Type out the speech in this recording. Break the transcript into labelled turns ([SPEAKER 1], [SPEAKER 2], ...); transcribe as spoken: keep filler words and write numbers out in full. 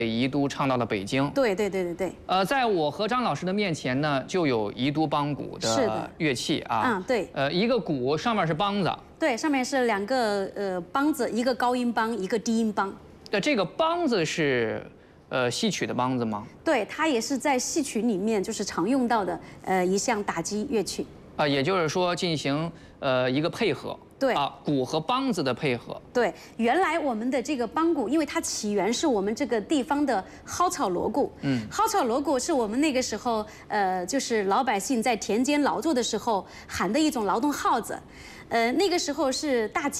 [SPEAKER 1] 宜都唱到了北京。
[SPEAKER 2] 对对对对对。
[SPEAKER 1] 呃，在我和张老师的面前呢，就有宜都梆鼓的乐器啊。
[SPEAKER 2] 嗯，对。
[SPEAKER 1] 呃，一个鼓上面是梆子。
[SPEAKER 2] 对，上面是两个呃梆子，一个高音梆，一个低音梆。
[SPEAKER 1] 对，这个梆子是呃戏曲的梆子吗？
[SPEAKER 2] 对，它也是在戏曲里面就是常用到的呃一项打击乐器。
[SPEAKER 1] 啊，也就是说进行呃一个配合。
[SPEAKER 2] 对
[SPEAKER 1] 啊，鼓和梆子的配合。
[SPEAKER 2] 对，原来我们的这个梆鼓，因为它起源是我们这个地方的蒿草锣鼓。嗯，蒿草锣鼓是我们那个时候，呃，就是老百姓在田间劳作的时候喊的一种劳动号子。呃，那个时候是大起。